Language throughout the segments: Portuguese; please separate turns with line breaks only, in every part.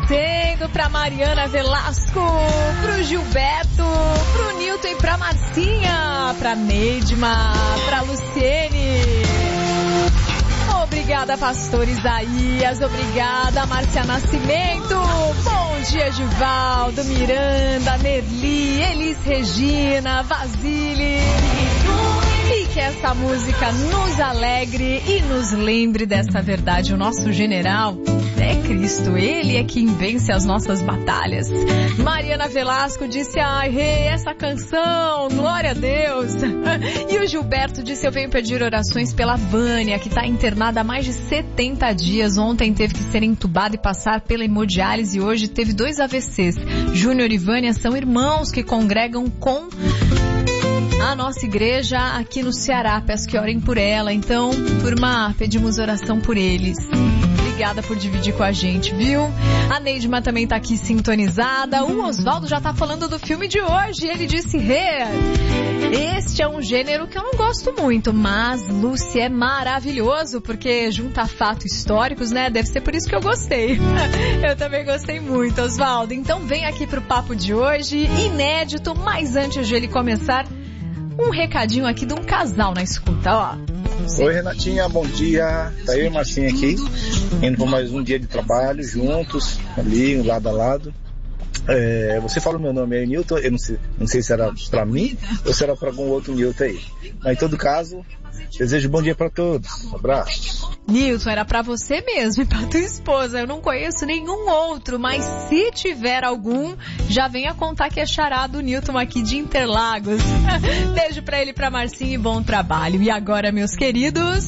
descendo pra Mariana Velasco, pro Gilberto, pro Nilton e pra Marcinha, pra Neidma, pra Luciene. Obrigada, pastor Isaías. Obrigada, Márcia Nascimento. Bom dia, Givaldo, Miranda, Nerli, Elis Regina, Vasile. E que essa música nos alegre e nos lembre dessa verdade. O nosso general é Cristo, Ele é quem vence as nossas batalhas. Mariana Velasco disse, ai, rei, essa canção, glória a Deus. E o Gilberto disse, eu venho pedir orações pela Vânia, que está internada há mais de 70 dias. Ontem teve que ser entubada e passar pela hemodiálise e hoje teve 2 AVCs. Júnior e Vânia são irmãos que congregam com a nossa igreja aqui no Ceará. Peço que orem por ela. Então, turma, pedimos oração por eles. Obrigada por dividir com a gente, viu? A Neidma também tá aqui sintonizada. O Osvaldo já tá falando do filme de hoje. Ele disse, este é um gênero que eu não gosto muito, mas Lucy é maravilhoso, porque junta fatos históricos, né? Deve ser por isso que eu gostei. Eu também gostei muito, Osvaldo. Então vem aqui pro papo de hoje, inédito, mas antes de ele começar, um recadinho aqui de um casal na escuta, ó.
Oi, Renatinha, bom dia. Tá eu e Marcinha aqui, indo por mais um dia de trabalho, juntos, ali, lado a lado. Você fala o meu nome aí, Nilton, eu não sei se era pra mim ou se era pra algum outro Nilton aí. Mas em todo caso, desejo bom dia pra todos. Um abraço.
Nilton, era pra você mesmo e pra tua esposa. Eu não conheço nenhum outro, mas se tiver algum, já venha contar que é xará do Nilton aqui de Interlagos. Beijo pra ele e pra Marcinha e bom trabalho. E agora, meus queridos...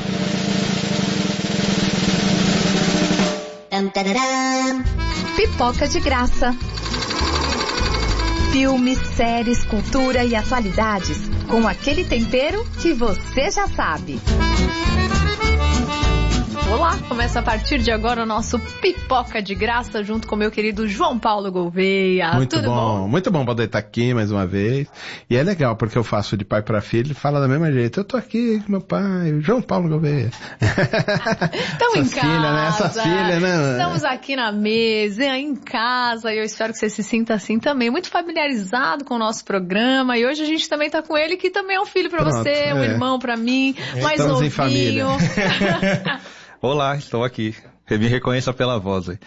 Pipoca de graça. Filmes, séries, cultura e atualidades, com aquele tempero que você já sabe.
Olá, começa a partir de agora o nosso Pipoca de Graça junto com o meu querido João Paulo Gouveia.
Muito bom, muito bom poder estar aqui mais uma vez. E é legal porque eu faço de pai para filho, ele fala da mesma jeito. Eu tô aqui com meu pai, o João Paulo Gouveia.
Estamos em casa,
filhas, né? Essas filhas, né?
Estamos aqui na mesa, em casa, e eu espero que você se sinta assim também, muito familiarizado com o nosso programa. E hoje a gente também tá com ele, que também é um filho para você, um irmão para mim, mais
Estamos
novinho.
Em família.
Olá, estou aqui. Me reconheça pela voz aí.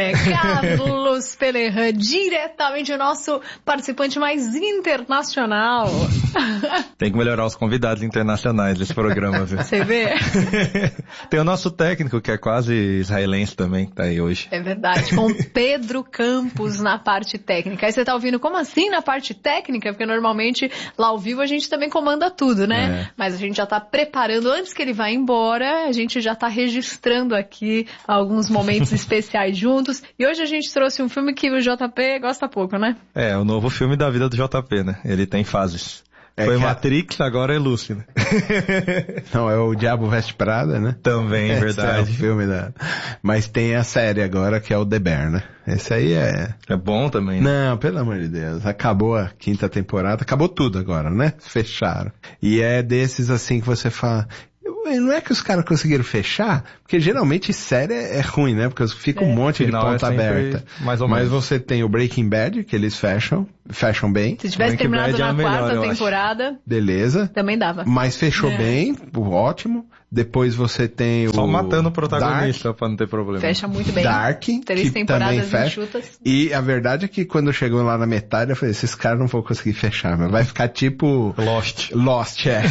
Carlos Pelerran, diretamente o nosso participante mais internacional.
Tem que melhorar os convidados internacionais desse programa, viu?
Você vê?
Tem o nosso técnico, que é quase israelense também, que tá aí hoje.
É verdade, com Pedro Campos na parte técnica. Aí você tá ouvindo, como assim na parte técnica? Porque normalmente lá ao vivo a gente também comanda tudo, né? Mas a gente já tá preparando, antes que ele vá embora, a gente já tá registrando aqui alguns momentos especiais juntos. E hoje a gente trouxe um filme que o JP gosta pouco, né?
É, o novo filme da vida do JP, né? Ele tem fases. Foi Matrix, agora é Lucy, né?
Não, é o Diabo Veste Prada, né?
Também, é verdade.
É o filme Mas tem a série agora, que é o The Bear, né? Esse aí é...
É bom também, né?
Não, pelo amor de Deus. Acabou a 5ª temporada, acabou tudo agora, né? Fecharam. E é desses assim que você fala... Não é que os caras conseguiram fechar, porque geralmente série é ruim, né? Porque fica um monte de ponta aberta. Mas você tem o Breaking Bad, que eles fecham bem.
Se tivesse terminado na 4ª temporada,
beleza.
Também dava.
Mas fechou bem, ótimo. Depois você tem
Só matando o protagonista pra não ter problema.
Fecha muito bem.
Dark,
3 temporadas enxutas.
E a verdade é que quando chegou lá na metade, eu falei, esses caras não vão conseguir fechar, mas vai ficar tipo... Lost, é.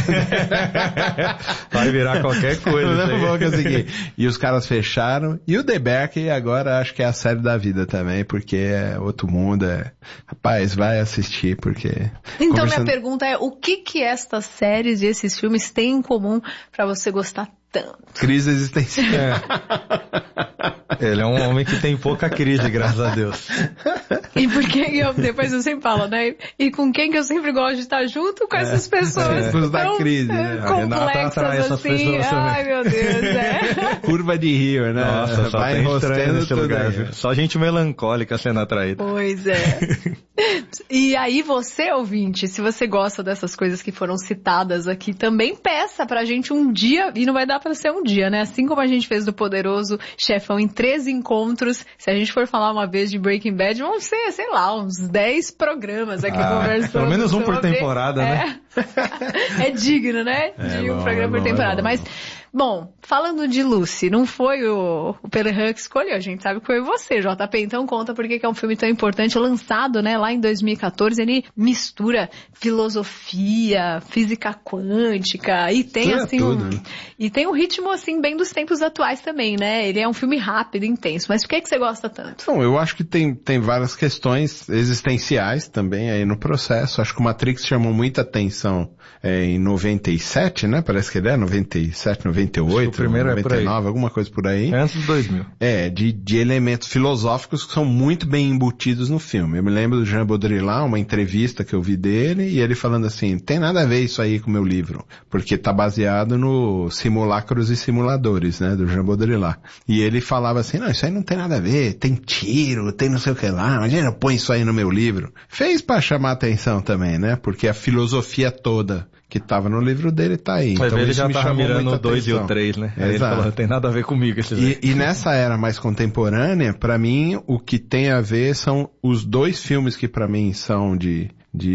Vai virar qualquer coisa.
Não vão conseguir. E os caras fecharam. E o The Bear, que agora acho que é a série da vida também, porque é outro mundo. Rapaz, vai assistir, porque...
Então minha pergunta é, o que estas séries e esses filmes têm em comum pra você gostar tanto?
Crise existencial.
Ele é um homem que tem pouca crise, graças a Deus.
E por que depois eu sempre falo, né? E com quem que eu sempre gosto de estar junto? Com essas pessoas
da crise, né?
Complexas assim. Ai, meu Deus,
Curva de rio, né?
Nossa, só
vai
enrostando nesse lugar, viu? Só gente melancólica sendo atraída.
Pois é. E aí você, ouvinte, se você gosta dessas coisas que foram citadas aqui, também peça pra gente um dia, e não vai dar para ser um dia, né? Assim como a gente fez do Poderoso Chefão em 13 encontros, se a gente for falar uma vez de Breaking Bad, vão ser, sei lá, uns 10 programas aqui conversando.
Pelo menos um por temporada, né?
É digno, né? De um programa por temporada. Mas, bom, falando de Lucy, não foi o Pelerhan que escolheu, a gente sabe que foi você, JP. Então conta por que é um filme tão importante, lançado, né, lá em 2014. Ele mistura filosofia, física quântica e tem, assim, e tem um ritmo, assim, bem dos tempos atuais também, né? Ele é um filme rápido, intenso. Mas por que você gosta tanto?
Bom, eu acho que tem várias questões existenciais também aí no processo. Acho que o Matrix chamou muita atenção em 97, né? Parece que ele é 97, 98,
o primeiro
99, alguma coisa por aí.
É antes de 2000.
De elementos filosóficos que são muito bem embutidos no filme. Eu me lembro do Jean Baudrillard, uma entrevista que eu vi dele, e ele falando assim, tem nada a ver isso aí com o meu livro, porque tá baseado no Simulacros e Simuladores, né? Do Jean Baudrillard. E ele falava assim, não, isso aí não tem nada a ver, tem tiro, tem não sei o que lá, imagina, eu ponho isso aí no meu livro. Fez pra chamar atenção também, né? Porque a filosofia toda que estava no livro dele tá aí.
Então ele já tava mirando o 2 e o 3, né? Aí ele falou, não tem nada a ver comigo esses aí.
E nessa era mais contemporânea, pra mim, o que tem a ver são os dois filmes que pra mim são de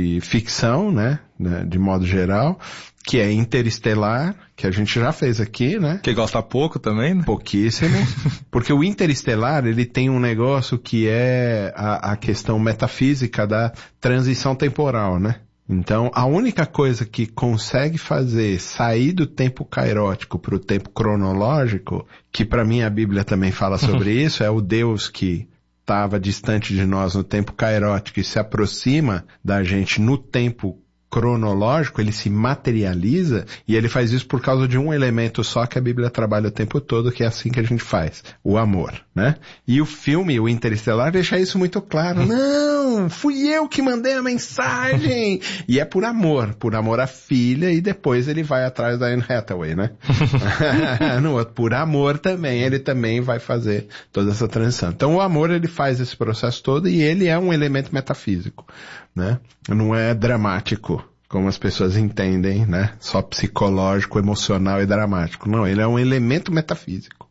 ficção, né? De modo geral, que é Interestelar, que a gente já fez aqui, né?
Que gosta pouco também, né?
Pouquíssimo. Porque o Interestelar, ele tem um negócio que é a questão metafísica da transição temporal, né? Então, a única coisa que consegue fazer sair do tempo kairótico para o tempo cronológico, que para mim a Bíblia também fala sobre isso, é o Deus que estava distante de nós no tempo kairótico e se aproxima da gente no tempo cronológico, ele se materializa, e ele faz isso por causa de um elemento só que a Bíblia trabalha o tempo todo, que é assim que a gente faz, o amor, né? E o filme, o Interestelar, deixa isso muito claro. Não, fui eu que mandei a mensagem! E é por amor à filha, e depois ele vai atrás da Anne Hathaway, né? Por amor também, ele também vai fazer toda essa transição. Então o amor, ele faz esse processo todo, e ele é um elemento metafísico, né? Não é dramático, como as pessoas entendem, né? Só psicológico, emocional e dramático. Não, ele é um elemento metafísico.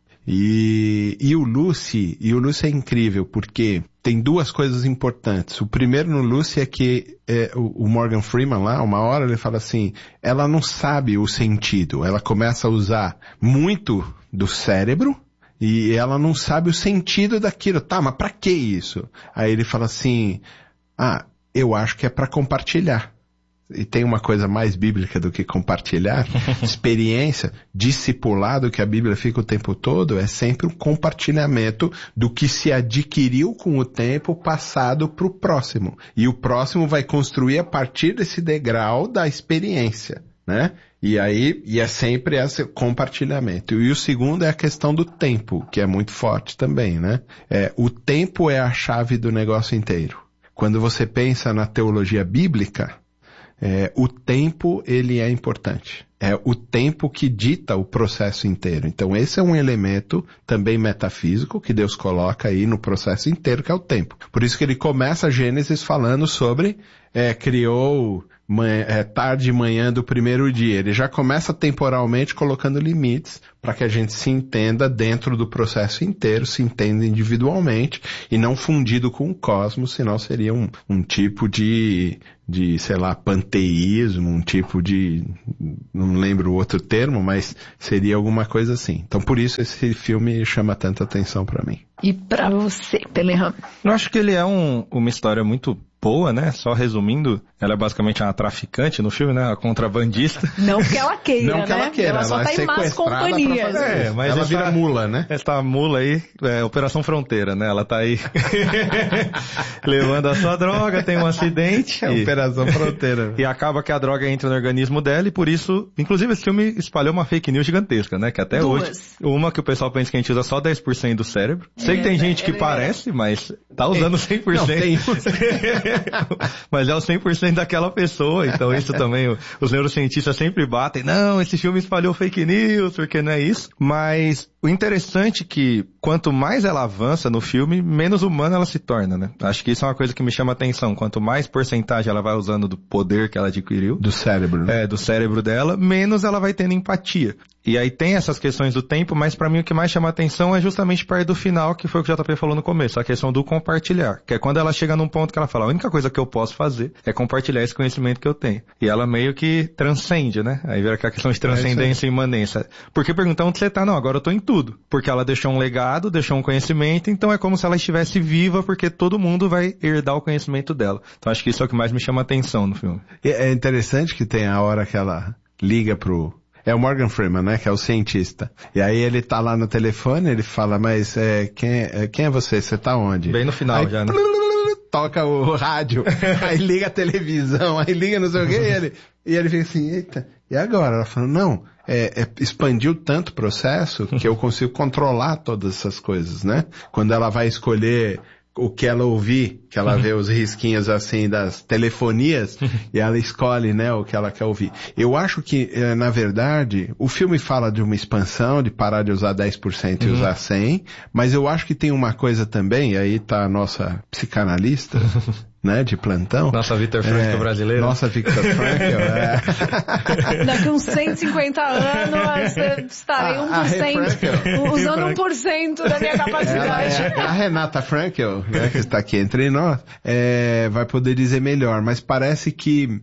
E o Lucy é incrível, porque tem duas coisas importantes. O primeiro no Lucy é que o Morgan Freeman lá, uma hora ele fala assim, ela não sabe o sentido, ela começa a usar muito do cérebro, e ela não sabe o sentido daquilo. Tá, mas pra que isso? Aí ele fala assim, eu acho que é para compartilhar. E tem uma coisa mais bíblica do que compartilhar. Experiência, discipulado, que a Bíblia fica o tempo todo, é sempre um compartilhamento do que se adquiriu com o tempo passado para o próximo. E o próximo vai construir a partir desse degrau da experiência, né? E é sempre esse compartilhamento. E o segundo é a questão do tempo, que é muito forte também, né? O tempo é a chave do negócio inteiro. Quando você pensa na teologia bíblica, o tempo, ele é importante. É o tempo que dita o processo inteiro. Então esse é um elemento também metafísico que Deus coloca aí no processo inteiro, que é o tempo. Por isso que ele começa Gênesis falando sobre, criou tarde e manhã do primeiro dia. Ele já começa temporalmente colocando limites para que a gente se entenda dentro do processo inteiro, se entenda individualmente e não fundido com o cosmos, senão seria um tipo de, sei lá, panteísmo, um tipo de, não lembro o outro termo, mas seria alguma coisa assim. Então por isso esse filme chama tanta atenção para mim.
E para você, Pelerhan?
Eu acho que ele é uma história muito boa, né? Só resumindo, ela é basicamente uma traficante no filme, né? A contrabandista.
Não que ela queira,
não que ela queira,
ela só tá em más companhias.
Mas
ela vira mula, né?
Essa mula aí, Operação Fronteira, né? Ela tá aí levando a sua droga, tem um acidente.
Operação Fronteira.
E acaba que a droga entra no organismo dela e por isso, inclusive esse filme espalhou uma fake news gigantesca, né? Que até hoje, uma que o pessoal pensa que a gente usa só 10% do cérebro. Sei que tem gente que parece, mas tá usando 100%. Não, tem. Mas é o 100% daquela pessoa, então isso também os neurocientistas sempre batem, não, esse filme espalhou fake news, porque não é isso, mas O interessante é que quanto mais ela avança no filme, menos humana ela se torna, né? Acho que isso é uma coisa que me chama a atenção. Quanto mais porcentagem ela vai usando do poder que ela adquiriu.
Do cérebro, né?
Do cérebro dela, menos ela vai tendo empatia. E aí tem essas questões do tempo, mas pra mim o que mais chama a atenção é justamente perto do final, que foi o que o JP falou no começo, a questão do compartilhar. Que é quando ela chega num ponto que ela fala, a única coisa que eu posso fazer é compartilhar esse conhecimento que eu tenho. E ela meio que transcende, né? Aí vira aquela questão de transcendência e imanência. Porque perguntar onde você tá? Não, agora eu tô em tudo. Porque ela deixou um legado, deixou um conhecimento, então é como se ela estivesse viva, porque todo mundo vai herdar o conhecimento dela. Então acho que isso é o que mais me chama a atenção no filme.
É interessante que tem a hora que ela liga é o Morgan Freeman, né? Que é o cientista. E aí ele tá lá no telefone, ele fala, mas quem é você? Você tá onde?
Bem no final
aí,
já, né?
Toca o rádio, aí liga a televisão, aí liga não sei o quê, e ele fica assim, eita, e agora? Ela fala, não, expandiu tanto o processo que eu consigo controlar todas essas coisas, né? Quando ela vai escolher o que ela ouvir, que ela vê os risquinhos assim das telefonias e ela escolhe, né, o que ela quer ouvir. Eu acho que, na verdade, o filme fala de uma expansão, de parar de usar 10% e usar 100%, mas eu acho que tem uma coisa também, e aí tá a nossa psicanalista, né, de plantão.
Nossa Viktor Frankl brasileira.
Nossa Viktor Frankl,
Daqui uns 150 anos, estarei 1%, usando 1% da minha capacidade.
A Renata Frankl, né, que está aqui entre nós, vai poder dizer melhor, mas parece que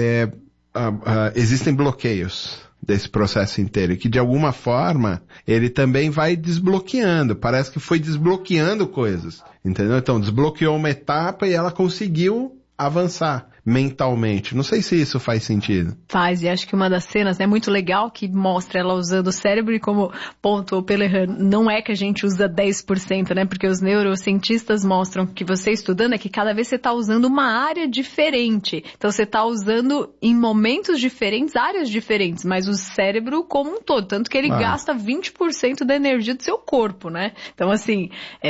existem bloqueios desse processo inteiro, e que de alguma forma ele também vai desbloqueando, parece que foi desbloqueando coisas, entendeu? Então desbloqueou uma etapa e ela conseguiu avançar mentalmente. Não sei se isso faz sentido.
Faz, e acho que uma das cenas é muito legal que mostra ela usando o cérebro e como pontuou Pellerin, não é que a gente usa 10%, né? Porque os neurocientistas mostram que você estudando é que cada vez você está usando uma área diferente. Então você está usando em momentos diferentes, áreas diferentes, mas o cérebro como um todo. Tanto que ele gasta 20% da energia do seu corpo, né? Então assim,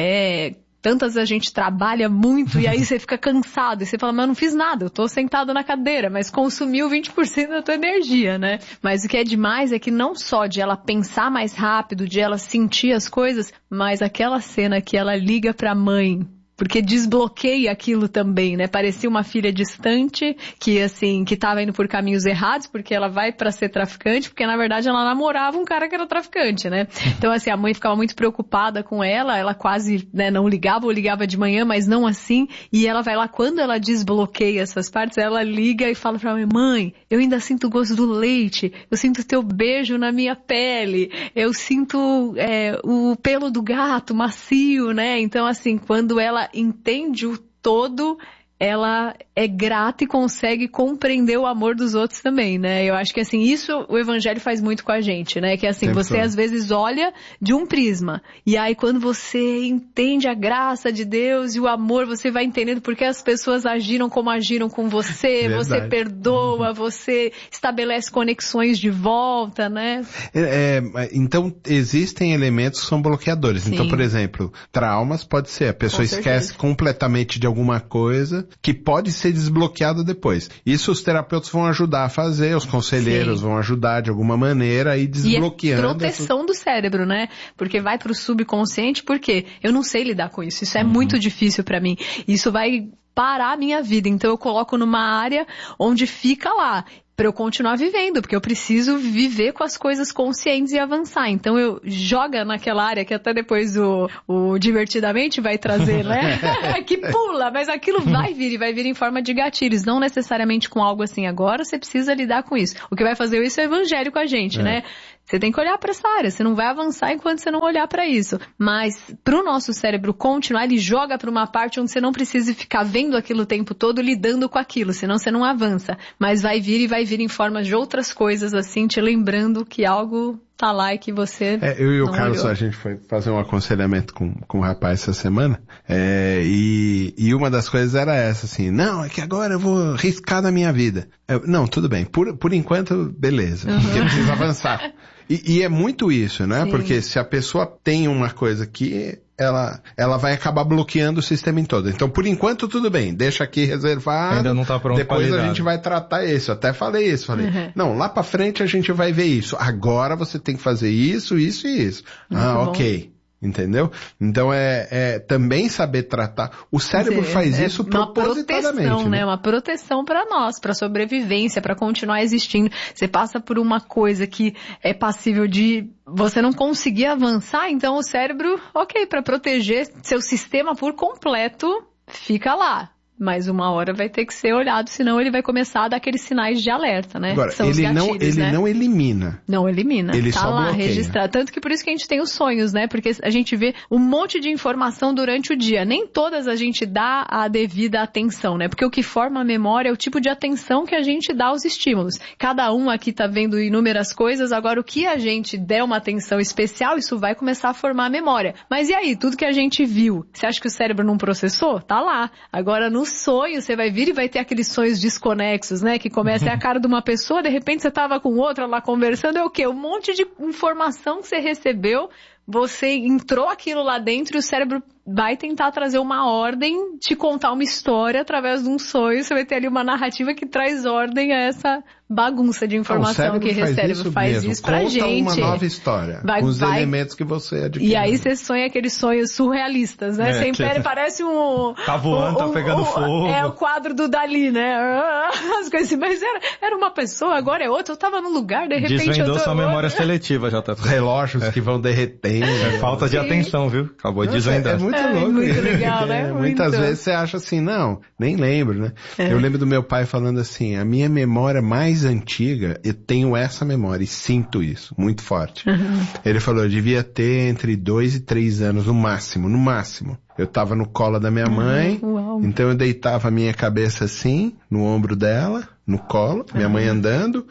tantas a gente trabalha muito e aí você fica cansado e você fala, mas eu não fiz nada, eu tô sentado na cadeira, mas consumiu 20% da tua energia, né? Mas o que é demais é que não só de ela pensar mais rápido, de ela sentir as coisas, mas aquela cena que ela liga pra mãe, porque desbloqueia aquilo também, né? Parecia uma filha distante, que assim, que tava indo por caminhos errados, porque ela vai pra ser traficante, porque na verdade ela namorava um cara que era traficante, né? Então assim, a mãe ficava muito preocupada com ela quase, né, não ligava, ou ligava de manhã, mas não assim, e ela vai lá, quando ela desbloqueia essas partes, ela liga e fala pra mãe, eu ainda sinto o gosto do leite, eu sinto o teu beijo na minha pele, eu sinto o pelo do gato macio, né? Então assim, quando ela entende o todo, ela é grata e consegue compreender o amor dos outros também, né? Eu acho que assim, isso o evangelho faz muito com a gente, né? Que assim, você às vezes olha de um prisma, e aí quando você entende a graça de Deus e o amor, você vai entendendo porque as pessoas agiram como agiram com você, você perdoa, você estabelece conexões de volta, né?
Então, existem elementos que são bloqueadores.
Sim.
Então, por exemplo, traumas pode ser, a pessoa esquece completamente de alguma coisa que pode ser desbloqueado depois. Isso os terapeutas vão ajudar a fazer, os conselheiros vão ajudar de alguma maneira a ir desbloqueando.
E é proteção do cérebro, né? Porque vai pro subconsciente, porque eu não sei lidar com isso. Isso é muito difícil pra mim. Isso vai parar a minha vida. Então eu coloco numa área onde fica lá, para eu continuar vivendo, porque eu preciso viver com as coisas conscientes e avançar. Então eu joga naquela área que até depois o divertidamente vai trazer, né? Que pula, mas aquilo vai vir e vai vir em forma de gatilhos, não necessariamente com algo assim. Agora você precisa lidar com isso. O que vai fazer isso é o evangelho com a gente, né? Você tem que olhar para essa área, você não vai avançar enquanto você não olhar para isso. Mas para o nosso cérebro continuar, ele joga para uma parte onde você não precisa ficar vendo aquilo o tempo todo, lidando com aquilo, senão você não avança. Mas vai vir em forma de outras coisas, assim, te lembrando que algo tá lá e que você
eu e o
não
Carlos,
olhou.
a gente foi fazer um aconselhamento com um rapaz essa semana, e uma das coisas era essa, assim, não, é que agora eu vou riscar na minha vida. Não, tudo bem, por enquanto, beleza, porque precisa avançar. E é muito isso, né?
Sim.
Porque se a pessoa tem uma coisa que ela vai acabar bloqueando o sistema em todo. Então, por enquanto, tudo bem. Deixa aqui reservado.
Ainda não tá pronto.
Depois a gente vai tratar isso. Até falei isso. Não, lá pra frente a gente vai ver isso. Agora você tem que fazer isso, isso e isso.
Muito bom.
Ok. Entendeu? Então também saber tratar. O cérebro faz isso propositadamente.
Uma proteção, né? Uma proteção para nós, para sobrevivência, para continuar existindo. Você passa por uma coisa que é passível de você não conseguir avançar, então o cérebro, para proteger seu sistema por completo, fica lá. Mas uma hora vai ter que ser olhado, senão ele vai começar a dar aqueles sinais de alerta, né?
Agora,
são
ele
né?
não elimina.
Não elimina.
Ele
tá
só
lá
bloqueia.
registrado. Tanto que por isso que a gente tem os sonhos, né? Porque a gente vê um monte de informação durante o dia. Nem todas a gente dá a devida atenção, né? Porque o que forma a memória é o tipo de atenção que a gente dá aos estímulos. Cada um aqui tá vendo inúmeras coisas, agora o que a gente der uma atenção especial, isso vai começar a formar a memória. Mas e aí? Tudo que a gente viu, você acha que o cérebro não processou? Tá lá. Agora no sonho, você vai vir e vai ter aqueles sonhos desconexos, né? Que começa a cara de uma pessoa, de repente você tava com outra lá conversando, é o quê? Um monte de informação que você recebeu, você entrou aquilo lá dentro e o cérebro vai tentar trazer uma ordem, te contar uma história através de um sonho, você vai ter ali uma narrativa que traz ordem a essa bagunça de informação que o cérebro faz isso pra gente.
Conta uma nova história, com os elementos que você adquiriu.
E aí você sonha aqueles sonhos surrealistas, né? Sempre parece um...
Tá voando, tá pegando fogo.
É o quadro do Dali, né? As coisas assim, mas era uma pessoa, agora é outra, eu tava num lugar, de repente
Desvendou
eu tô...
sua memória seletiva, já tá.
Relógios que vão derretendo.
É falta de atenção, viu? Acabou de desvendar.
É muito louco.
Muito legal, né?
Muitas vezes você acha assim, não, nem lembro, né? Eu lembro do meu pai falando assim, a minha memória mais antiga, eu tenho essa memória e sinto isso, muito forte. Ele falou, eu devia ter entre 2 e 3 anos, no máximo. Eu tava no colo da minha mãe, então eu deitava a minha cabeça assim, no ombro dela, no colo, minha mãe andando,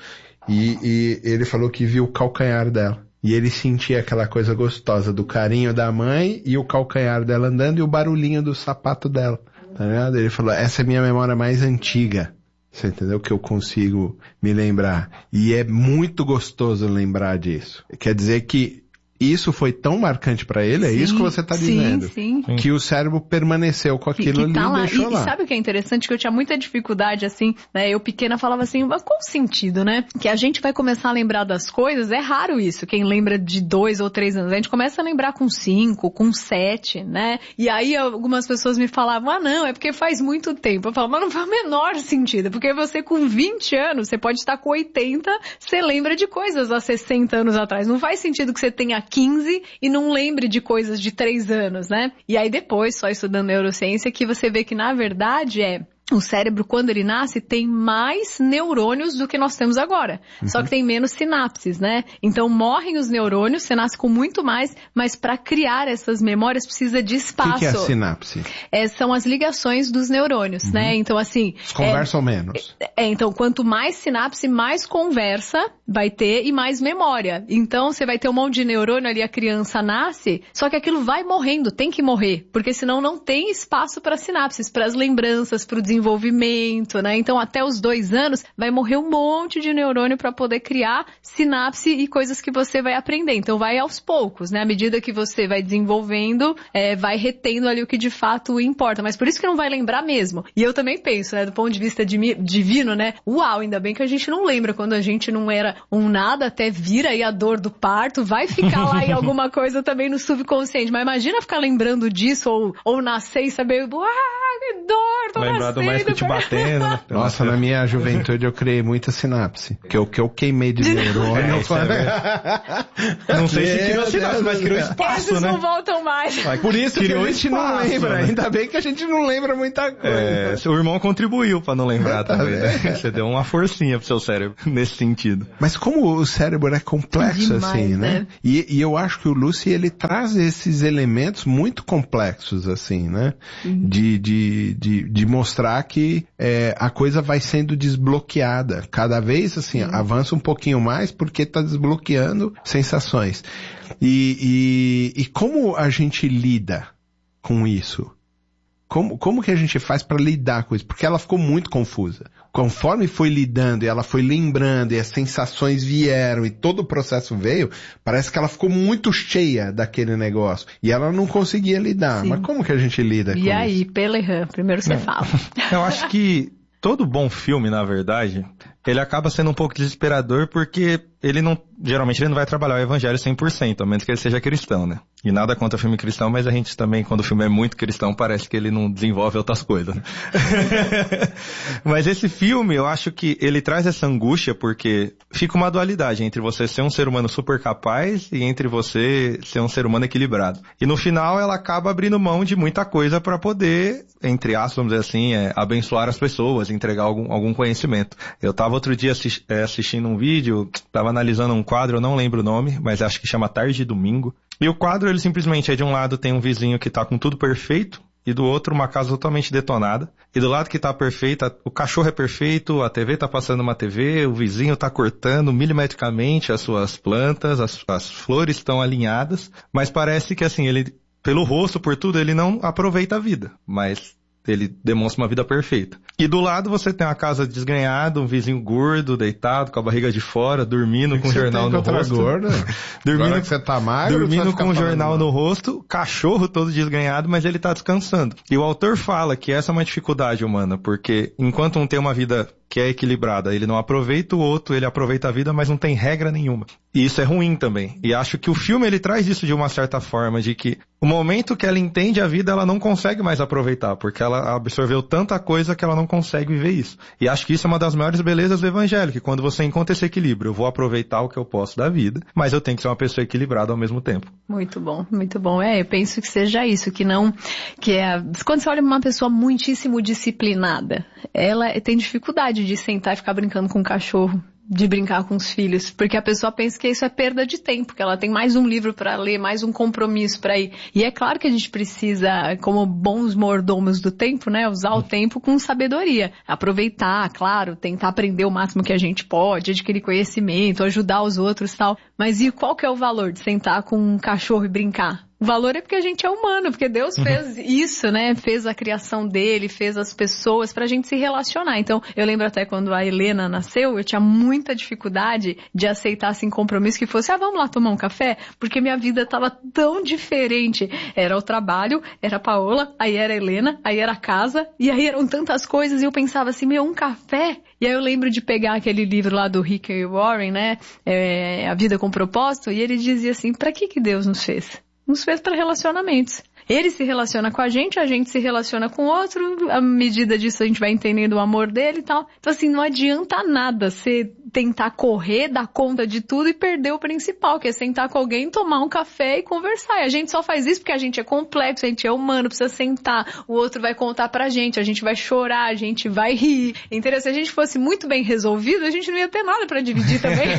e ele falou que viu o calcanhar dela. E ele sentia aquela coisa gostosa do carinho da mãe e o calcanhar dela andando e o barulhinho do sapato dela, tá ligado? Ele falou, essa é a minha memória mais antiga, você entendeu? Que eu consigo me lembrar. E é muito gostoso lembrar disso. Quer dizer que isso foi tão marcante pra ele, é isso que você tá dizendo.
Sim.
Que o cérebro permaneceu com aquilo ali e deixou lá.
E sabe o que é interessante? Que eu tinha muita dificuldade, assim, né? Eu pequena falava assim, mas qual o sentido, né? Que a gente vai começar a lembrar das coisas, é raro isso, quem lembra de 2 ou 3 anos. A gente começa a lembrar com 5, com 7, né? E aí algumas pessoas me falavam, não, é porque faz muito tempo. Eu falava, mas não faz o menor sentido, porque você com 20 anos, você pode estar com 80, você lembra de coisas há 60 anos atrás. Não faz sentido que você tenha 15 e não lembre de coisas de 3 anos, né? E aí depois, só estudando neurociência, que você vê que na verdade o cérebro, quando ele nasce, tem mais neurônios do que nós temos agora. Só que tem menos sinapses, né? Então morrem os neurônios, você nasce com muito mais, mas para criar essas memórias precisa de espaço.
O que é a sinapse?
São as ligações dos neurônios, né? Então assim...
Eles conversam menos.
Então quanto mais sinapse, mais conversa vai ter e mais memória. Então você vai ter um monte de neurônio ali, a criança nasce, só que aquilo vai morrendo, tem que morrer, porque senão não tem espaço para sinapses, para as lembranças, para o desenvolvimento, né? Então até os 2 anos vai morrer um monte de neurônio para poder criar sinapse e coisas que você vai aprender. Então vai aos poucos, né? À medida que você vai desenvolvendo, vai retendo ali o que de fato importa. Mas por isso que não vai lembrar mesmo. E eu também penso, né? Do ponto de vista divino, né? Uau, ainda bem que a gente não lembra quando a gente não era um nada, até vir aí a dor do parto, vai ficar lá em alguma coisa também no subconsciente. Mas imagina ficar lembrando disso ou nascer e saber, que dor, tô
lembrar do médico te batendo, né?
Nossa, na minha juventude eu criei muita sinapse. Que o que eu queimei de neurônio.
Não sei se criou sinapse, mas criou espaço,
esses
né?
não voltam mais.
Por isso que a gente não lembra.
Né?
Ainda bem que a gente não lembra muita coisa.
Seu irmão contribuiu pra não lembrar também, né? Você deu uma forcinha pro seu cérebro nesse sentido.
Mas como o cérebro é complexo
demais,
assim, né? E eu acho que o Lucy, ele traz esses elementos muito complexos assim, né? De mostrar que a coisa vai sendo desbloqueada. Cada vez, assim, avança um pouquinho mais porque tá desbloqueando sensações. E como a gente lida com isso? Como que a gente faz para lidar com isso? Porque ela ficou muito confusa. Conforme foi lidando e ela foi lembrando e as sensações vieram e todo o processo veio, parece que ela ficou muito cheia daquele negócio. E ela não conseguia lidar. Sim. Mas como que a gente lida com isso?
E aí, Pelehan, primeiro você fala.
Eu acho que todo bom filme, na verdade, ele acaba sendo um pouco desesperador porque geralmente ele não vai trabalhar o evangelho 100%, a menos que ele seja cristão, né? E nada contra filme cristão, mas a gente também, quando o filme é muito cristão, parece que ele não desenvolve outras coisas, né? Mas esse filme, eu acho que ele traz essa angústia porque fica uma dualidade entre você ser um ser humano super capaz e entre você ser um ser humano equilibrado. E no final ela acaba abrindo mão de muita coisa para poder, entre aspas, vamos dizer assim, abençoar as pessoas, entregar algum conhecimento. Eu tava outro dia assistindo um vídeo, tava analisando um quadro, eu não lembro o nome, mas acho que chama Tarde de Domingo. E o quadro, ele simplesmente de um lado tem um vizinho que tá com tudo perfeito, e do outro uma casa totalmente detonada. E do lado que tá perfeita, o cachorro é perfeito, a TV tá passando uma TV, o vizinho tá cortando milimetricamente as suas plantas, as flores estão alinhadas, mas parece que assim, ele, pelo rosto, por tudo, ele não aproveita a vida, mas ele demonstra uma vida perfeita. E do lado você tem uma casa desgrenhada, um vizinho gordo, deitado, com a barriga de fora, dormindo com o jornal no rosto.
Dormindo que você tá magro,
dormindo com o jornal no rosto, cachorro todo desgrenhado, mas ele tá descansando. E o autor fala que essa é uma dificuldade humana, porque enquanto um tem uma vida que é equilibrada, ele não aproveita o outro, ele aproveita a vida, mas não tem regra nenhuma. E isso é ruim também. E acho que o filme, ele traz isso de uma certa forma, de que o momento que ela entende a vida, ela não consegue mais aproveitar, porque ela absorveu tanta coisa que ela não consegue viver isso. E acho que isso é uma das maiores belezas do evangelho, que quando você encontra esse equilíbrio, eu vou aproveitar o que eu posso da vida, mas eu tenho que ser uma pessoa equilibrada ao mesmo tempo.
Muito bom, muito bom. Eu penso que seja isso, quando você olha uma pessoa muitíssimo disciplinada, ela tem dificuldade de sentar e ficar brincando com o cachorro, de brincar com os filhos, porque a pessoa pensa que isso é perda de tempo, que ela tem mais um livro para ler, mais um compromisso para ir. E é claro que a gente precisa, como bons mordomos do tempo, né, usar o tempo com sabedoria, aproveitar, claro, tentar aprender o máximo que a gente pode, adquirir conhecimento, ajudar os outros e tal. Mas e qual que é o valor de sentar com um cachorro e brincar? O valor é porque a gente é humano, porque Deus fez isso, né? Fez a criação dele, fez as pessoas pra gente se relacionar. Então, eu lembro até quando a Helena nasceu, eu tinha muita dificuldade de aceitar, assim, compromisso que fosse, vamos lá tomar um café? Porque minha vida tava tão diferente. Era o trabalho, era a Paola, aí era a Helena, aí era a casa, e aí eram tantas coisas, e eu pensava assim, um café? E aí eu lembro de pegar aquele livro lá do Rick Warren, né? A Vida com Propósito, e ele dizia assim, pra que Deus nos fez? Nos fez para relacionamentos. Ele se relaciona com a gente se relaciona com o outro, à medida disso a gente vai entendendo o amor dele e tal. Então assim, não adianta nada você tentar correr, dar conta de tudo e perder o principal, que é sentar com alguém, tomar um café e conversar. E a gente só faz isso porque a gente é complexo, a gente é humano, precisa sentar, o outro vai contar pra gente, a gente vai chorar, a gente vai rir. Entendeu? Se a gente fosse muito bem resolvido, a gente não ia ter nada pra dividir também.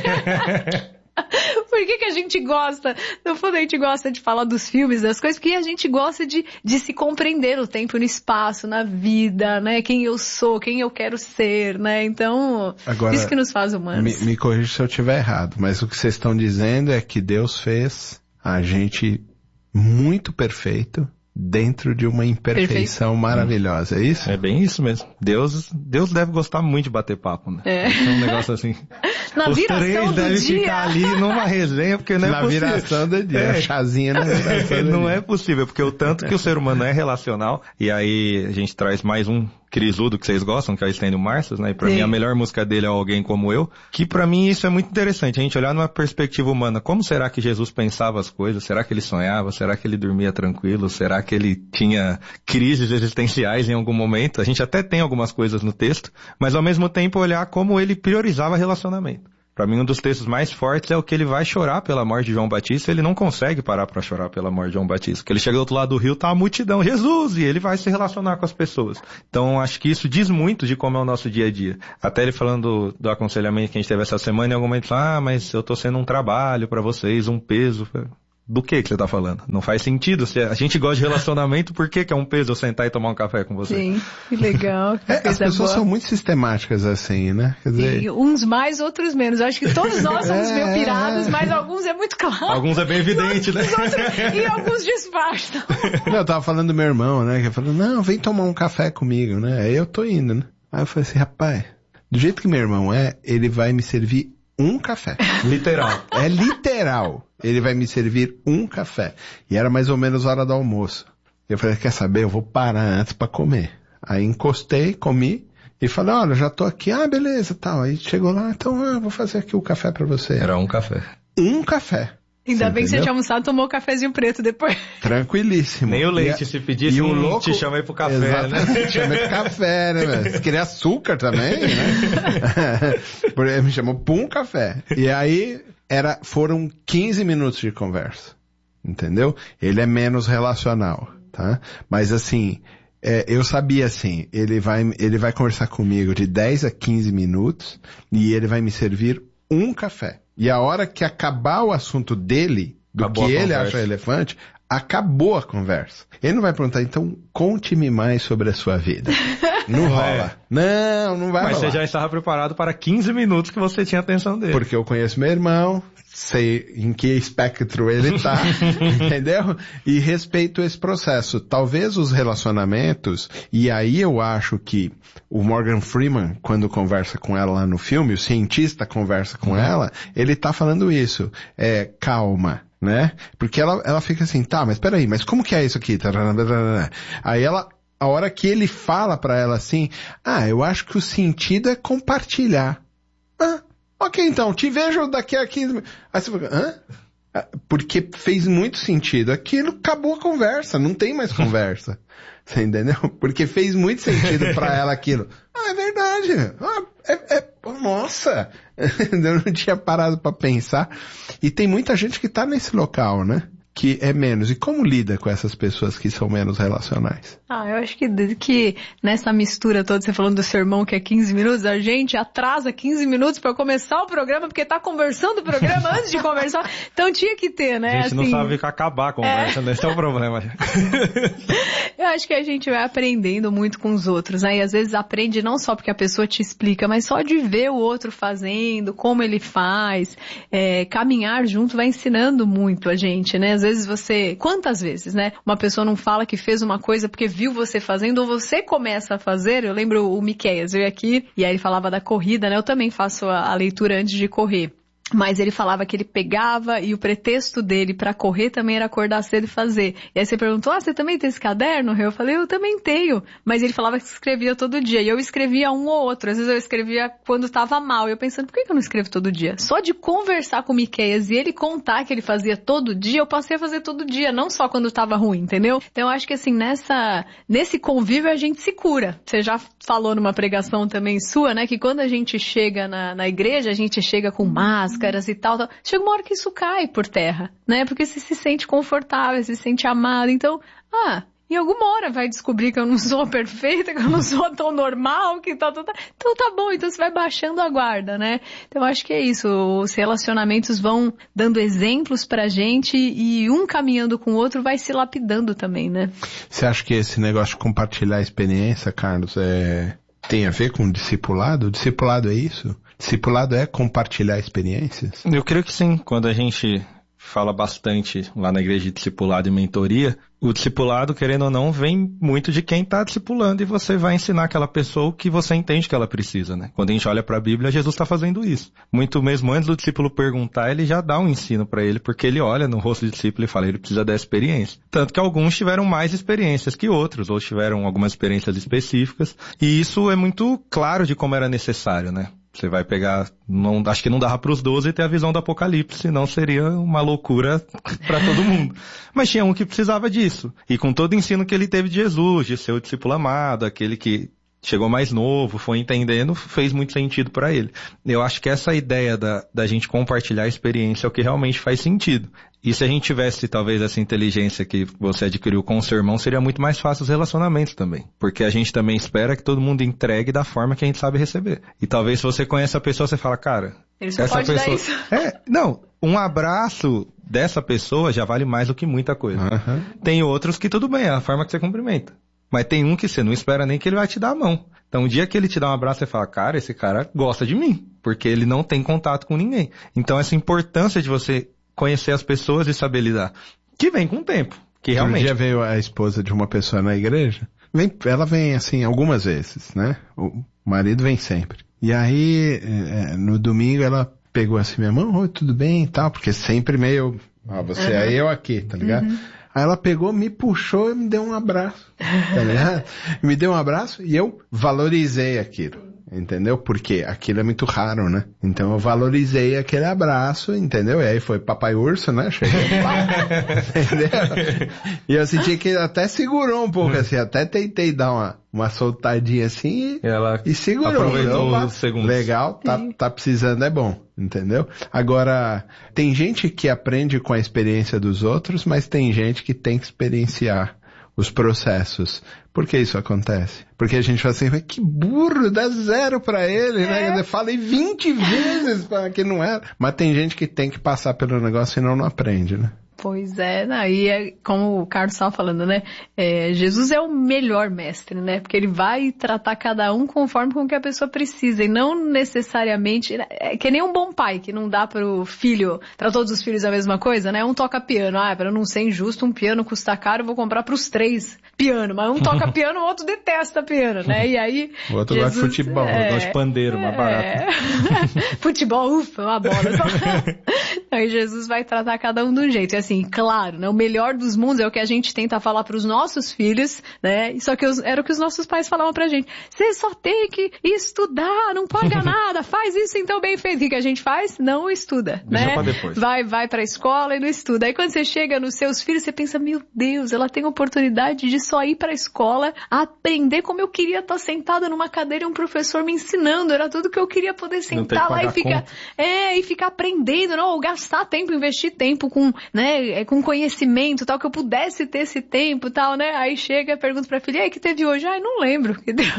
Por que a gente gosta? No fundo a gente gosta de falar dos filmes, das coisas, porque a gente gosta de se compreender no tempo, no espaço, na vida, né? Quem eu sou, quem eu quero ser, né? Então, agora, isso que nos faz humanos.
Me corrija se eu estiver errado, mas o que vocês estão dizendo é que Deus fez a gente muito perfeito dentro de uma imperfeição maravilhosa, é isso?
É bem isso mesmo. Deus deve gostar muito de bater papo, né? É um negócio assim.
Na
os
viração
três
do
devem
dia.
Ficar ali numa resenha, porque não é possível.
Na viração do dia, chazinha na viração do
Não
dia.
é possível, porque o tanto que o ser humano é relacional, e aí a gente traz mais um querisudo que vocês gostam, que é o Stênio Marças, né? E pra mim a melhor música dele é Alguém Como Eu, que pra mim isso é muito interessante, a gente olhar numa perspectiva humana. Como será que Jesus pensava as coisas? Será que ele sonhava? Será que ele dormia tranquilo? Será que ele tinha crises existenciais em algum momento? A gente até tem algumas coisas no texto, mas ao mesmo tempo olhar como ele priorizava relacionamento. Para mim, um dos textos mais fortes é o que ele vai chorar pela morte de João Batista, ele não consegue parar para chorar pela morte de João Batista. Porque ele chega do outro lado do rio, tá a multidão, Jesus, e ele vai se relacionar com as pessoas. Então, acho que isso diz muito de como é o nosso dia a dia. Até ele falando do aconselhamento que a gente teve essa semana, em algum momento fala, mas eu tô sendo um trabalho para vocês, um peso. do que você tá falando? Não faz sentido. Se a gente gosta de relacionamento, por que é um peso eu sentar e tomar um café com você?
Sim, que legal. Que
as pessoas são muito sistemáticas assim, né? Quer dizer...
Sim, uns mais, outros menos. Eu acho que todos nós somos meio pirados, mas alguns é muito claro.
Alguns é bem evidente, né?
E alguns disfarçam.
Eu tava falando do meu irmão, né? Que falou, não, vem tomar um café comigo, né? Aí eu tô indo, né? Aí eu falei assim, rapaz, do jeito que meu irmão ele vai me servir um café.
Literal.
É literal. Ele vai me servir um café. E era mais ou menos hora do almoço. Eu falei, quer saber? Eu vou parar antes pra comer. Aí encostei, comi e falei, olha, já tô aqui. Ah, beleza, tal. Aí chegou lá, então eu vou fazer aqui o café pra você.
Era um café.
Um café.
Ainda
você
bem
entendeu?
que você tinha almoçado e tomou o cafezinho preto depois.
Tranquilíssimo.
Nem o leite, se pedisse
e o louco,
te chamei pro café,
exatamente,
né?
Chamei pro café, né, velho? Você queria açúcar também, né? Ele me chamou pra um café. E aí, foram 15 minutos de conversa. Entendeu? Ele é menos relacional, tá? Mas assim, eu sabia assim, ele vai conversar comigo de 10 a 15 minutos e ele vai me servir um café. E a hora que acabar o assunto dele, do
acabou
que ele
conversa.
acha relevante, acabou a conversa. Ele não vai perguntar, então, conte-me mais sobre a sua vida. Não rola. Não vai rolar.
Mas você já estava preparado para 15 minutos que você tinha atenção dele.
Porque eu conheço meu irmão, sei em que espectro ele tá, entendeu? E respeito esse processo. Talvez os relacionamentos, e aí eu acho que o Morgan Freeman, quando conversa com ela lá no filme, o cientista conversa com ela, ele tá falando isso. Calma. Né? Porque ela fica assim, tá, mas peraí, mas como que é isso aqui? Aí a hora que ele fala pra ela assim, eu acho que o sentido é compartilhar. Ok, então, te vejo daqui a 15 minutos. Aí você fala, porque fez muito sentido. Aquilo acabou a conversa, não tem mais conversa. Você entendeu? Porque fez muito sentido pra ela aquilo. É verdade. Nossa! Eu não tinha parado pra pensar. E tem muita gente que tá nesse local, né? Que é menos. E como lida com essas pessoas que são menos relacionais?
Eu acho que nessa mistura toda, você falando do seu irmão que é 15 minutos, a gente atrasa 15 minutos pra começar o programa, porque tá conversando o programa antes de conversar. Então tinha que ter, né?
A gente não sabe acabar a conversa, né? Esse é o problema.
Eu acho que a gente vai aprendendo muito com os outros, né? E às vezes aprende não só porque a pessoa te explica, mas só de ver o outro fazendo, como ele faz. Caminhar junto vai ensinando muito a gente, né? Às vezes quantas vezes, né? Uma pessoa não fala que fez uma coisa porque viu você fazendo ou você começa a fazer. Eu lembro o Miqueias veio aqui e aí ele falava da corrida, né? Eu também faço a leitura antes de correr. Mas ele falava que ele pegava e o pretexto dele pra correr também era acordar cedo e fazer. E aí você perguntou, você também tem esse caderno? Eu falei, eu também tenho. Mas ele falava que escrevia todo dia. E eu escrevia um ou outro. Às vezes eu escrevia quando tava mal. E eu pensando, por que eu não escrevo todo dia? Só de conversar com o Miqueias e ele contar que ele fazia todo dia, eu passei a fazer todo dia. Não só quando tava ruim, entendeu? Então eu acho que assim, nesse convívio a gente se cura. Você já falou numa pregação também sua, né? Que quando a gente chega na igreja, a gente chega com máscara, e tal. Chega uma hora que isso cai por terra, né? Porque você se sente confortável, se sente amado. Então, em alguma hora vai descobrir que eu não sou perfeita, que eu não sou tão normal, que tal. Então tá bom, então você vai baixando a guarda, né? Então acho que é isso, os relacionamentos vão dando exemplos pra gente e um caminhando com o outro vai se lapidando também, né?
Você acha que esse negócio de compartilhar a experiência, Carlos, tem a ver com o discipulado? O discipulado é isso? Discipulado é compartilhar experiências?
Eu creio que sim. Quando a gente fala bastante lá na igreja de discipulado e mentoria, o discipulado, querendo ou não, vem muito de quem está discipulando e você vai ensinar aquela pessoa o que você entende que ela precisa, né? Quando a gente olha para a Bíblia, Jesus está fazendo isso. Muito mesmo antes do discípulo perguntar, ele já dá um ensino para ele, porque ele olha no rosto do discípulo e fala, ele precisa da experiência. Tanto que alguns tiveram mais experiências que outros, ou tiveram algumas experiências específicas, e isso é muito claro de como era necessário, né? Você vai pegar, acho que não dava para os 12 ter a visão do Apocalipse, senão seria uma loucura para todo mundo. Mas tinha um que precisava disso. E com todo o ensino que ele teve de Jesus, de ser o discípulo amado, aquele que chegou mais novo, foi entendendo, fez muito sentido para ele. Eu acho que essa ideia da gente compartilhar a experiência é o que realmente faz sentido. E se a gente tivesse, talvez, essa inteligência que você adquiriu com o seu irmão, seria muito mais fácil os relacionamentos também. Porque a gente também espera que todo mundo entregue da forma que a gente sabe receber. E talvez se você conhece a pessoa, você fala, cara...
Ele só pode dar isso.
um abraço dessa pessoa já vale mais do que muita coisa. Uhum. Tem outros que tudo bem, é a forma que você cumprimenta. Mas tem um que você não espera nem que ele vai te dar a mão. Então, o dia que ele te dá um abraço, você fala, cara, esse cara gosta de mim, porque ele não tem contato com ninguém. Então, essa importância de você conhecer as pessoas e saber lidar, que vem com o tempo, que realmente...
Um dia veio a esposa de uma pessoa na igreja, ela vem assim algumas vezes, né? O marido vem sempre. E aí, no domingo, ela pegou assim minha mão, oi, tudo bem e tal, porque sempre meio, você aí, eu aqui, tá ligado? Aí ela pegou, me puxou e me deu um abraço, tá ligado? Me deu um abraço e eu valorizei aquilo, entendeu? Porque aquilo é muito raro, né? Então eu valorizei aquele abraço, entendeu? E aí foi papai urso, né? Cheguei, entendeu? E eu senti que ele até segurou um pouco, assim, até tentei dar uma soltadinha assim e segurou.
Aproveitou os segundos.
Legal, tá precisando, é bom, entendeu? Agora, tem gente que aprende com a experiência dos outros, mas tem gente que tem que experienciar os processos. Por que isso acontece? Porque a gente fala assim, que burro, dá 0 pra ele, né? Eu falei 20 vezes que não era. Mas tem gente que tem que passar pelo negócio, senão não aprende, né?
Pois é, e é como o Carlos estava falando, né? Jesus é o melhor mestre, né? Porque ele vai tratar cada um conforme com o que a pessoa precisa e não necessariamente... É que nem um bom pai, que não dá pro filho, para todos os filhos a mesma coisa, né? Um toca piano, para não ser injusto, um piano custa caro, eu vou comprar pros 3 piano, mas um toca piano, o outro detesta piano, né? E aí...
O outro gosta de futebol, gosta de pandeiro, mais barato.
Futebol, ufa, uma bola. Aí Jesus vai tratar cada um de um jeito. E assim, claro, né, o melhor dos mundos é o que a gente tenta falar para os nossos filhos, né? Só que era o que os nossos pais falavam pra gente. Você só tem que estudar, não paga nada, faz isso então bem feito. O que a gente faz? Não estuda,
deixa
né?
Pra depois.
Vai pra escola e não estuda. Aí quando você chega nos seus filhos, você pensa, meu Deus, ela tem a oportunidade de só ir pra escola, aprender como eu queria estar sentada numa cadeira e um professor me ensinando. Era tudo que eu queria poder sentar lá e ficar aprendendo, não? Ou gastar tempo, investir tempo com, né, com conhecimento, tal, que eu pudesse ter esse tempo, tal, né? Aí chega, pergunta pra filha, e aí, que teve hoje? Ai, não lembro.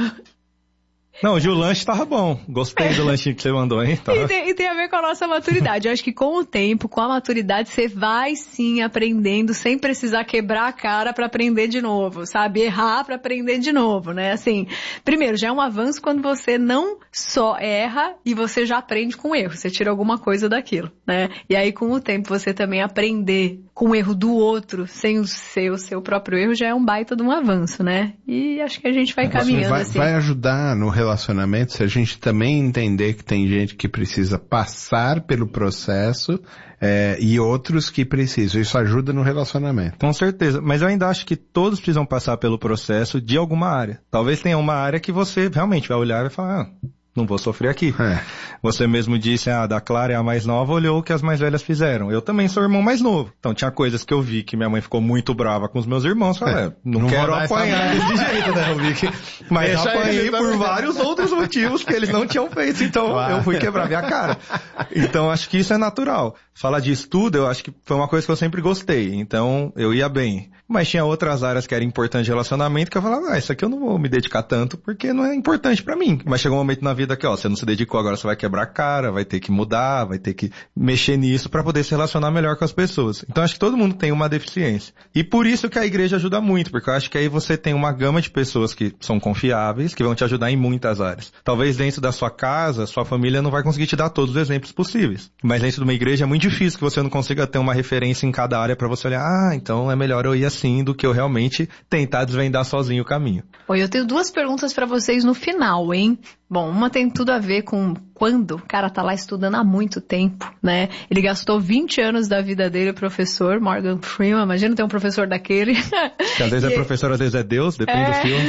Não, hoje o lanche tava bom. Gostei do lanchinho que você mandou, hein? Tá.
E tem a ver com a nossa maturidade. Eu acho que com o tempo, com a maturidade, você vai sim aprendendo sem precisar quebrar a cara pra aprender de novo, sabe? Errar pra aprender de novo, né? Assim, primeiro, já é um avanço quando você não só erra e você já aprende com o erro. Você tira alguma coisa daquilo, né? E aí, com o tempo, você também aprender com o erro do outro, sem o seu próprio erro, já é um baita de um avanço, né? E acho que a gente vai caminhando assim.
Vai ajudar no relacionamento se a gente também entender que tem gente que precisa passar pelo processo e outros que precisam. Isso ajuda no relacionamento.
Com certeza, mas eu ainda acho que todos precisam passar pelo processo de alguma área. Talvez tenha uma área que você realmente vai olhar e vai falar, não vou sofrer aqui. Você mesmo disse, da Clara é a mais nova, olhou o que as mais velhas fizeram. Eu também sou o irmão mais novo. Então tinha coisas que eu vi que minha mãe ficou muito brava com os meus irmãos. Falei, não quero apanhar desse jeito, né? Eu vi que... Mas eu apanhei por vários outros motivos que eles não tinham feito. Então eu fui quebrar minha cara. Então acho que isso é natural. Falar de estudo, eu acho que foi uma coisa que eu sempre gostei. Então eu ia bem. Mas tinha outras áreas que eram importantes de relacionamento que eu falava, isso aqui eu não vou me dedicar tanto porque não é importante pra mim. Mas chegou um momento na vida que, você não se dedicou, agora você vai quebrar a cara, vai ter que mudar, vai ter que mexer nisso pra poder se relacionar melhor com as pessoas. Então acho que todo mundo tem uma deficiência. E por isso que a igreja ajuda muito, porque eu acho que aí você tem uma gama de pessoas que são confiáveis, que vão te ajudar em muitas áreas. Talvez dentro da sua casa, sua família não vai conseguir te dar todos os exemplos possíveis. Mas dentro de uma igreja é muito difícil que você não consiga ter uma referência em cada área pra você olhar, então é melhor eu ir assim do que eu realmente tentar desvendar sozinho o caminho.
Eu tenho 2 perguntas pra vocês no final, hein? Bom, uma tem tudo a ver com quando o cara tá lá estudando há muito tempo, né? Ele gastou 20 anos da vida dele, o professor Morgan Freeman. Imagina ter um professor daquele.
Que às vezes é professor, às vezes é Deus, depende do filme.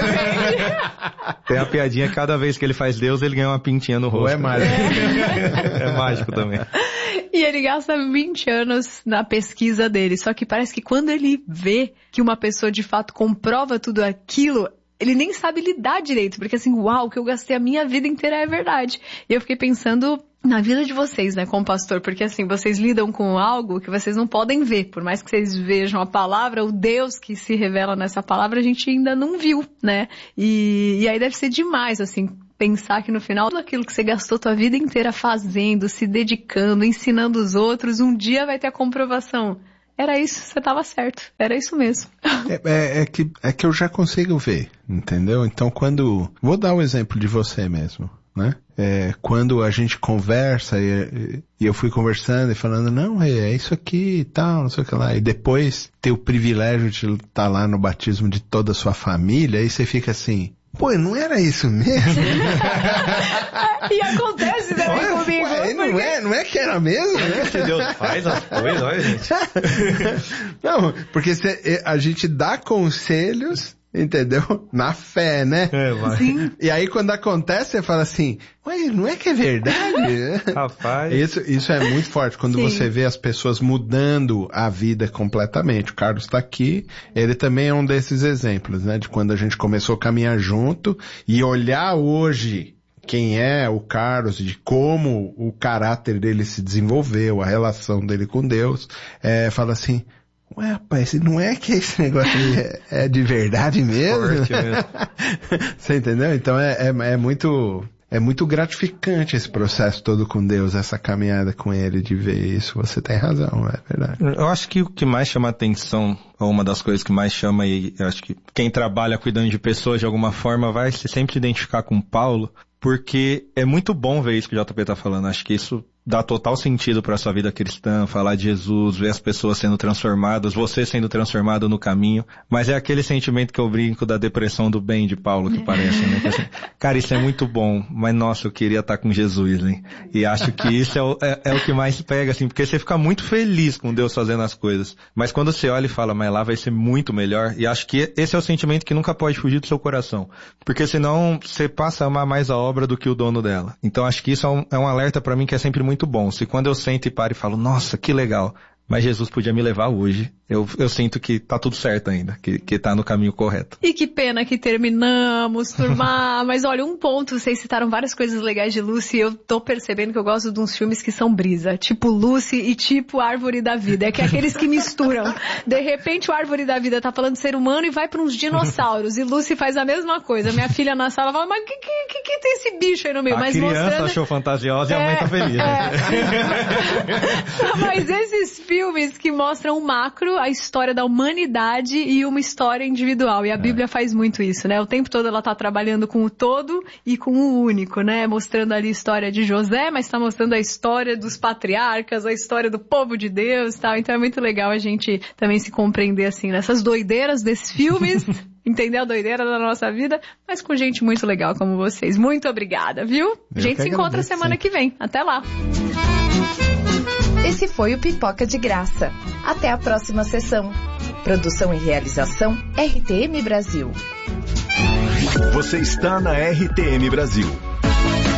Tem a piadinha, cada vez que ele faz Deus, ele ganha uma pintinha no rosto.
Ou é mágico.
É mágico também.
E ele gasta 20 anos na pesquisa dele. Só que parece que quando ele vê que uma pessoa de fato comprova tudo aquilo, ele nem sabe lidar direito, porque assim, uau, o que eu gastei a minha vida inteira é verdade. E eu fiquei pensando na vida de vocês, né, como pastor, porque assim, vocês lidam com algo que vocês não podem ver, por mais que vocês vejam a palavra, o Deus que se revela nessa palavra, a gente ainda não viu, né, e aí deve ser demais, assim, pensar que no final, tudo aquilo que você gastou tua vida inteira fazendo, se dedicando, ensinando os outros, um dia vai ter a comprovação. Era isso, você estava certo. Era isso mesmo.
É que eu já consigo ver, entendeu? Então vou dar o exemplo de você mesmo, né? Quando a gente conversa e eu fui conversando e falando, não, é isso aqui e tal, não sei o que lá. E depois ter o privilégio de estar lá no batismo de toda a sua família, aí você fica assim, pô, não era isso mesmo?
E acontece também comigo.
Não é que era mesmo, né?
Que Deus faz as coisas, olha, gente.
Não, porque a gente dá conselhos, entendeu? Na fé, né?
Sim.
E aí quando acontece, você fala assim, ué, não é que é verdade?
Rapaz.
Isso é muito forte, quando
Sim.
você vê as pessoas mudando a vida completamente. O Carlos tá aqui, ele também é um desses exemplos, né? De quando a gente começou a caminhar junto e olhar hoje quem é o Carlos, de como o caráter dele se desenvolveu, a relação dele com Deus, fala assim, ué, rapaz, não é que esse negócio é de verdade mesmo?
Forte mesmo.
Você entendeu? Então é muito gratificante esse processo todo com Deus, essa caminhada com Ele, de ver isso. Você tem razão, é verdade.
Eu acho que o que mais chama atenção, ou uma das coisas que mais chama, e eu acho que quem trabalha cuidando de pessoas de alguma forma vai sempre se identificar com Paulo, porque é muito bom ver isso que o JP tá falando. Acho que isso dá total sentido para a sua vida cristã, falar de Jesus, ver as pessoas sendo transformadas, você sendo transformado no caminho, mas é aquele sentimento que eu brinco da depressão do bem de Paulo, que parece, né? Que assim, cara, isso é muito bom, mas nossa, eu queria estar com Jesus, hein? E acho que isso é o que mais pega, assim, porque você fica muito feliz com Deus fazendo as coisas, mas quando você olha e fala, mas lá vai ser muito melhor, e acho que esse é o sentimento que nunca pode fugir do seu coração, porque senão você passa a amar mais a obra do que o dono dela. Então acho que isso é um alerta para mim que é sempre muito bom. Se quando eu sento e paro e falo, nossa, que legal, mas Jesus podia me levar hoje, eu sinto que tá tudo certo ainda, que tá no caminho correto.
E que pena que terminamos, turma. Mas olha, um ponto, vocês citaram várias coisas legais de Lucy, eu tô percebendo que eu gosto de uns filmes que são brisa, tipo Lucy e tipo Árvore da Vida, é que é aqueles que misturam. De repente o Árvore da Vida tá falando de ser humano e vai pra uns dinossauros, e Lucy faz a mesma coisa. Minha filha na sala fala, mas que tem esse bicho aí no meio?
A
mas
criança
mostrando...
achou fantasiosa e a mãe tá feliz. Né?
Mas esses filmes que mostram o macro, a história da humanidade e uma história individual. E a Bíblia faz muito isso, né? O tempo todo ela tá trabalhando com o todo e com o único, né? Mostrando ali a história de José, mas tá mostrando a história dos patriarcas, a história do povo de Deus e tal. Então é muito legal a gente também se compreender assim, nessas doideiras desses filmes. Entender a doideira da nossa vida, mas com gente muito legal como vocês. Muito obrigada, viu? A gente se encontra semana que vem. Até lá!
Esse foi o Pipoca de Graça. Até a próxima sessão. Produção e realização RTM Brasil.
Você está na RTM Brasil.